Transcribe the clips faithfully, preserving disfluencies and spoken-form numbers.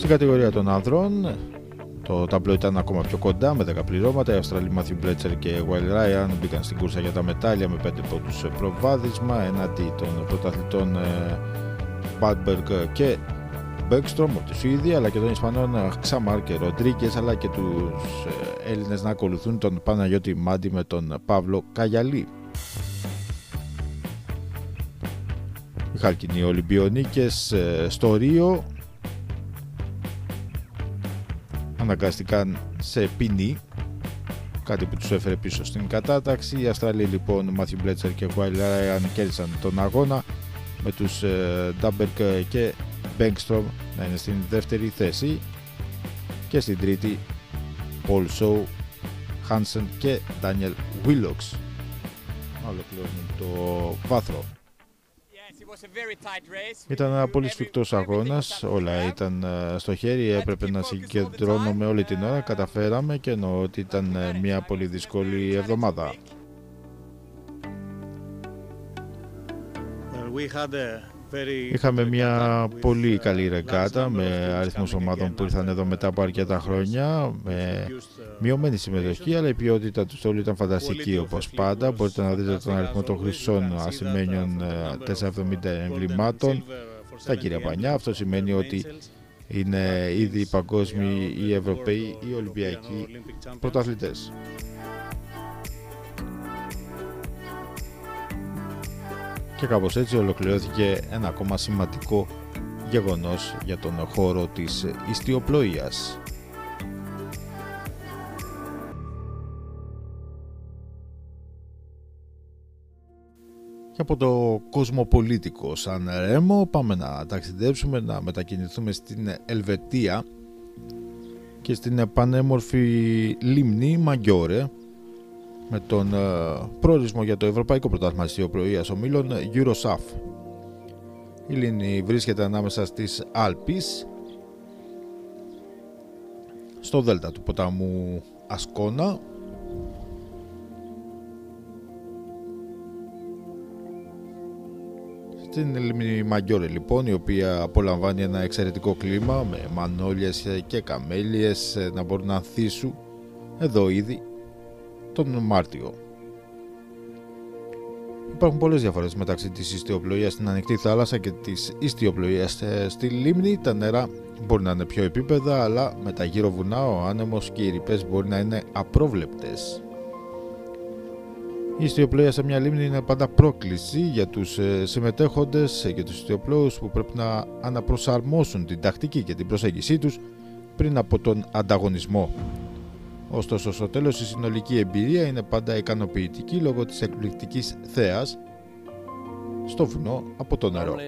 Στην κατηγορία των ανδρών, το ταμπλό ήταν ακόμα πιο κοντά με δέκα πληρώματα. Οι Αυστραλοί Μάθιου Μπλέτσερ και Γουάιλ Ράιαν μπήκαν στην κούρσα για τα μετάλλια με πέντε πόντους προβάδισμα εναντί των πρωταθλητών Μπάντμπεργκ και Μπέγκστρομ από τη Σουηδία, αλλά και των Ισπανών Ξαμάρ και Ροντρίγκες, αλλά και τους Έλληνες να ακολουθούν τον Παναγιώτη Μάντι με τον Παύλο Καγιαλή. Οι χάλκινοι Ολυμπιονίκες στο Ρίο αναγκάστηκαν σε ποινή, κάτι που τους έφερε πίσω στην κατάταξη. Οι Αυστραλοί λοιπόν Μάθιου Μπλέτσερ και Γουάιλ Ράιαν κέρδισαν τον αγώνα, με τους Ντάμπερκ και Μπέγκστρομ να είναι στην δεύτερη θέση και στην τρίτη Πολ Σόου, Χάνσεν και Ντάνιελ Βίλοξ να ολοκληρώνουν το βάθρο. Ήταν ένα πολύ σφιχτός αγώνας, όλα ήταν στο χέρι, έπρεπε να συγκεντρώνουμε όλη την ώρα, καταφέραμε και εννοώ ότι ήταν μια πολύ δύσκολη εβδομάδα. Είχαμε μια πολύ καλή ρεγκάτα με αριθμούς ομάδων που ήρθαν εδώ μετά από αρκετά χρόνια, με μειωμένη συμμετοχή, αλλά η ποιότητα του στόλου ήταν φανταστική όπως πάντα. Μπορείτε να δείτε τον αριθμό των χρυσών ασημένιων τετρακόσια εβδομήντα εμβλημάτων στα κύρια πανιά. Αυτό σημαίνει ότι είναι ήδη οι παγκόσμιοι, οι Ευρωπαίοι, οι Ολυμπιακοί πρωταθλητές. Και κάπως έτσι ολοκληρώθηκε ένα ακόμα σημαντικό γεγονός για τον χώρο της ιστιοπλοείας. Και από το κοσμοπολίτικο Σαν Ρέμο πάμε να ταξιδέψουμε, να μετακινηθούμε στην Ελβετία και στην πανέμορφη λίμνη Μαγκιόρε, με τον uh, προορισμό για το Ευρωπαϊκό Πρωτάθλημα Ιστιοπλοείας Ομίλων Eurosaf. Η λίμνη βρίσκεται ανάμεσα στις Άλπεις, στο δέλτα του ποταμού Ασκόνα, στην λίμνη Μαγκιόρε λοιπόν, η οποία απολαμβάνει ένα εξαιρετικό κλίμα με μανόλιες και καμέλιες να μπορούν να ανθίσουν εδώ ήδη τον Μάρτιο. Υπάρχουν πολλές διαφορές μεταξύ της ιστιοπλοείας στην ανοιχτή θάλασσα και της ιστιοπλοείας στη λίμνη. Τα νερά μπορεί να είναι πιο επίπεδα, αλλά με τα γύρω βουνά ο άνεμος και οι ρηπές μπορεί να είναι απρόβλεπτες. Η ιστιοπλοεία σε μια λίμνη είναι πάντα πρόκληση για τους συμμετέχοντες και τους ιστιοπλόους που πρέπει να αναπροσαρμόσουν την τακτική και την προσέγγισή τους πριν από τον ανταγωνισμό. Ωστόσο, στο τέλος η συνολική εμπειρία είναι πάντα ικανοποιητική λόγω της εκπληκτικής θέας στο βουνό από το νερό.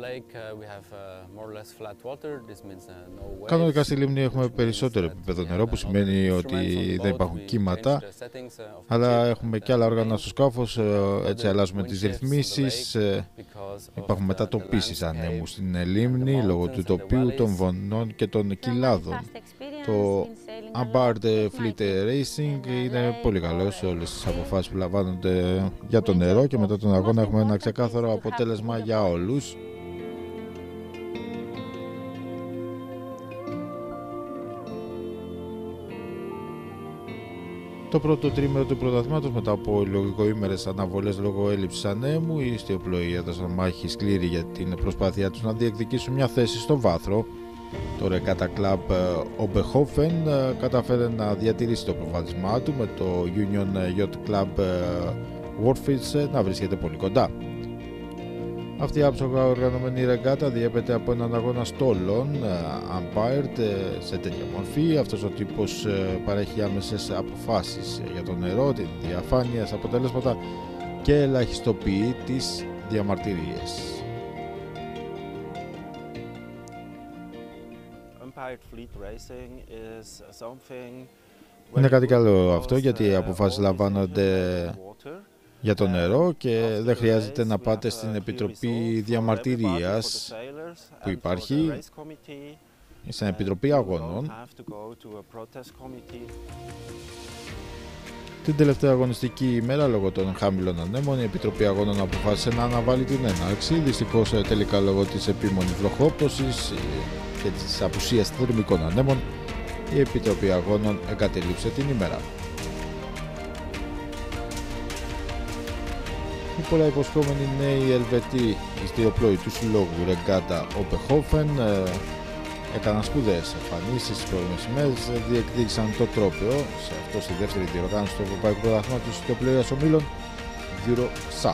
Κανονικά στη λίμνη έχουμε περισσότερο επίπεδο νερό, που σημαίνει ότι δεν υπάρχουν κύματα, αλλά έχουμε και άλλα όργανα στο σκάφος, έτσι αλλάζουμε τις ρυθμίσεις. Υπάρχουν μετατοπίσεις ανέμου στην λίμνη λόγω του τοπίου, των βονών και των κοιλάδων. Το Abarth Fleet Racing είναι πολύ καλό σε όλες τις αποφάσεις που λαμβάνονται για το νερό, και μετά τον αγώνα έχουμε ένα ξεκάθαρο αποτέλεσμα για όλους. Το πρώτο τρίμηνο του πρωταθλήματος, μετά από λογικοήμερες αναβολές λόγω έλλειψης ανέμου, η ιστιοπλοεία έδωσαν μάχη σκληρή για την προσπάθειά τους να διεκδικήσουν μια θέση στο βάθρο. Το Regatta Club Oberhofen κατάφερε να διατηρήσει το προβάδισμά του, με το Union Yacht Club Warfits να βρίσκεται πολύ κοντά. Αυτή η άψογα οργανωμένη ρεγκάτα διέπεται από έναν αγώνα στόλων, umpired σε τέτοια μορφή. Αυτός ο τύπος παρέχει άμεσες αποφάσεις για το νερό, την διαφάνεια στα αποτελέσματα και ελαχιστοποιεί τις διαμαρτυρίες. Είναι κάτι καλό αυτό, γιατί οι αποφάσεις λαμβάνονται για το νερό και δεν χρειάζεται να πάτε στην Επιτροπή Διαμαρτυρίας που υπάρχει, στην Επιτροπή Αγώνων. Την τελευταία αγωνιστική ημέρα, λόγω των χαμηλών ανέμων, η Επιτροπή Αγώνων αποφάσισε να αναβάλει την έναρξη. Δυστυχώς τελικά, λόγω της επίμονης βροχόπτωσης, και της απουσίας θερμικών ανέμων, η Επιτροπή Αγώνων εγκατέλειψε την ημέρα. Οι πολλά υποσχόμενοι νέοι Ελβετοί ιστιοπλόοι του συλλόγου Regatta Oberhofen έκαναν σπουδαίες εμφανίσεις στις προηγούμενες ημέρες, διεκδίκησαν το τρόπαιο σε αυτό στη δεύτερη διοργάνωση του Ευρωπαϊκού Πρωταθλήματος Ιστιοπλοείας Ομίλων EuroSAF.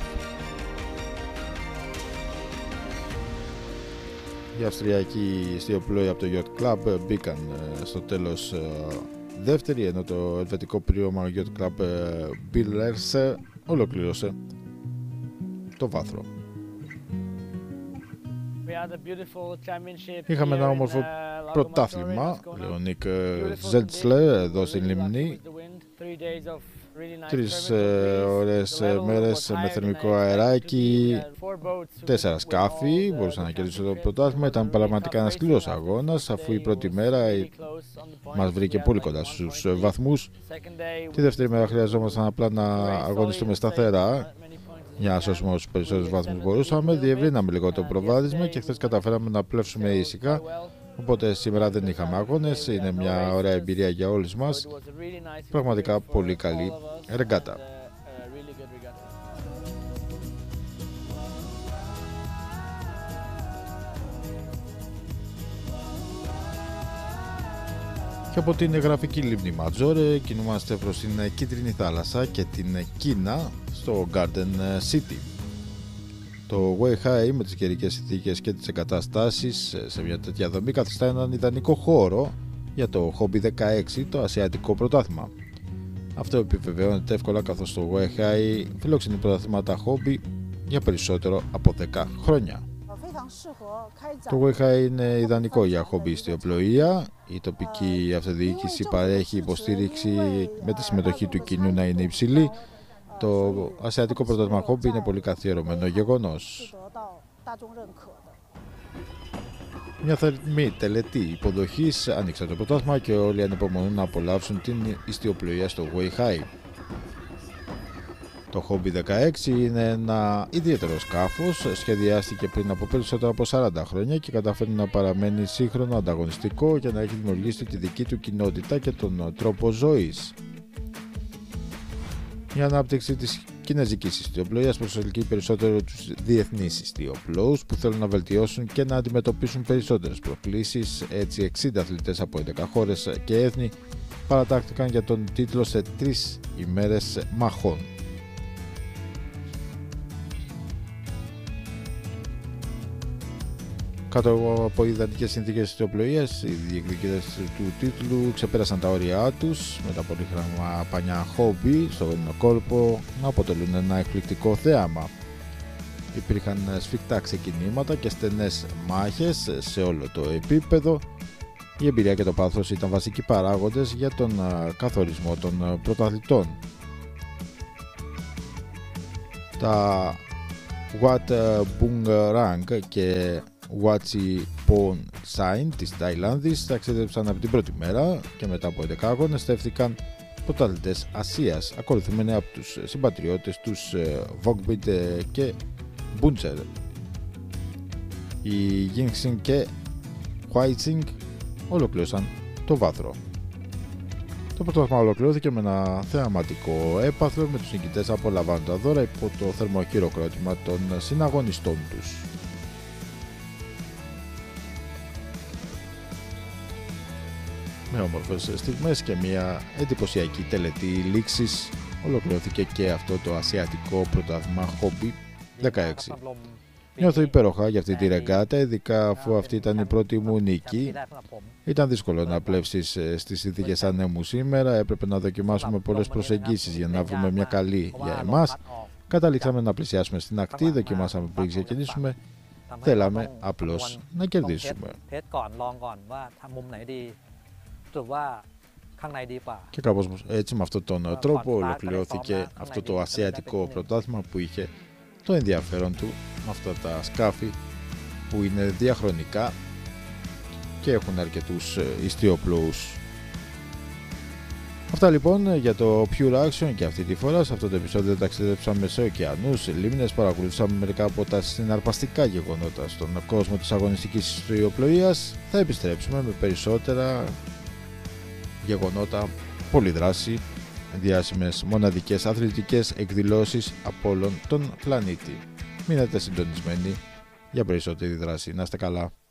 Οι Αυστριακοί ιστιοπλόοι από το Yacht Club μπήκαν στο τέλος δεύτερη, ενώ το ελβετικό πυρίωμα Yacht Club Billers ολοκλήρωσε το βάθρο. Είχαμε ένα όμορφο πρωτάθλημα, λέει ο Νίκ Ζέλτσλερ, εδώ στην Λιμνή. Τρεις ωραίες μέρες με θερμικό αεράκι, τέσσερα σκάφη μπορούσαν να κερδίσουν το πρωτάθλημα. Ήταν πραγματικά ένας σκληρός αγώνας, αφού η πρώτη μέρα μας βρήκε πολύ κοντά στους βαθμούς. Τη δεύτερη μέρα χρειαζόμασταν απλά να αγωνιστούμε σταθερά για να σώσουμε όσους περισσότερους βαθμούς μπορούσαμε. Διευρύναμε λίγο το προβάδισμα και χθες καταφέραμε να πλεύσουμε ήσυχα. Οπότε σήμερα δεν είχαμε αγώνες, είναι μια ωραία εμπειρία για όλους μας. Πραγματικά πολύ καλή ρεγκάτα. Και από την γραφική λίμνη Ματζόρε κινούμαστε προς την Κίτρινη Θάλασσα και την Κίνα στο Garden City. Το Weihai με τις καιρικές συνθήκες και τις εγκαταστάσεις σε μια τέτοια δομή καθιστά έναν ιδανικό χώρο για το Hobby δεκαέξι, το ασιατικό πρωτάθλημα. Αυτό επιβεβαιώνεται εύκολα καθώς το Weihai φιλοξενεί πρωταθλήματα Hobby για περισσότερο από δέκα χρόνια. Το Weihai είναι ιδανικό για hobby ιστιοπλοεία. Η τοπική αυτοδιοίκηση παρέχει υποστήριξη με τη συμμετοχή του κοινού να είναι υψηλή. Το ασιατικό πρωτάθλημα χόμπι είναι πολύ καθιερωμένο γεγονός. Μια θερμή τελετή υποδοχής άνοιξε το πρωτάθλημα και όλοι ανυπομονούν να απολαύσουν την ιστιοπλοεία στο Weihai. Το Hobby δεκαέξι είναι ένα ιδιαίτερο σκάφος, σχεδιάστηκε πριν από περισσότερα από σαράντα χρόνια και καταφέρει να παραμένει σύγχρονο, ανταγωνιστικό και να έχει δημιουργήσει τη δική του κοινότητα και τον τρόπο ζωής. Η ανάπτυξη της κινέζικης ιστιοπλοείας προσελκύει περισσότερο τους διεθνείς ιστιοπλόους που θέλουν να βελτιώσουν και να αντιμετωπίσουν περισσότερες προκλήσεις. Έτσι εξήντα αθλητές από έντεκα χώρες και έθνη παρατάχθηκαν για τον τίτλο σε τρεις ημέρες μαχών. Κάτω από ιδανικές συνθήκες ιστιοπλοείας, οι διεκδικητές του τίτλου ξεπέρασαν τα όρια τους με τα πολύχρωμα πανιά χόμπι στον κόλπο να αποτελούν ένα εκπληκτικό θέαμα. Υπήρχαν σφιχτά ξεκινήματα και στενές μάχες σε όλο το επίπεδο. Η εμπειρία και το πάθος ήταν βασικοί παράγοντες για τον καθορισμό των πρωταθλητών. Τα Wat Bungrang και Wachi Pon-Sain της Ταϊλάνδης ταξίδεψαν από την πρώτη μέρα και μετά από έντεκα αγώνες στέφθηκαν πρωταθλητές Ασίας, ακολουθημένοι από τους συμπατριώτες τους Vogbit και Buncher. Οι Yingxing και Huaixing ολοκλήρωσαν το βάθρο. Το πρωτάθλημα ολοκληρώθηκε με ένα θεαματικό έπαθλο με τους νικητές απολαμβάνουν τα δώρα υπό το θερμοχειροκρότημα των συναγωνιστών τους. Με όμορφες στιγμές και μια εντυπωσιακή τελετή λήξης ολοκληρώθηκε και αυτό το ασιατικό πρωτάθλημα Hobby δεκαέξι. Νιώθω υπέροχα για αυτή τη ρεγκάτα, ειδικά αφού αυτή ήταν η πρώτη μου νίκη. Ήταν δύσκολο να πλεύσεις στις συνθήκες ανέμου σήμερα, έπρεπε να δοκιμάσουμε πολλές προσεγγίσεις για να βρούμε μια καλή για εμάς. Καταλήξαμε να πλησιάσουμε στην ακτή, δοκιμάσαμε πριν ξεκινήσουμε, θέλαμε απλώς να κερδίσουμε. Και κάπως έτσι με αυτόν τον τρόπο ολοκληρώθηκε αυτό το ασιατικό πρωτάθλημα που είχε το ενδιαφέρον του με αυτά τα σκάφη που είναι διαχρονικά και έχουν αρκετούς ιστιοπλόους. Αυτά λοιπόν για το Pure Action και αυτή τη φορά. Σε αυτό το επεισόδιο ταξιδέψαμε σε ωκεανούς, λίμνες, παρακολουθήσαμε μερικά από τα συναρπαστικά γεγονότα στον κόσμο της αγωνιστικής ιστιοπλοείας. Θα επιστρέψουμε με περισσότερα γεγονότα, πολυδράση, διάσημες μοναδικές αθλητικές εκδηλώσεις από όλον τον πλανήτη. Μείνετε συντονισμένοι για περισσότερη δράση. Να είστε καλά.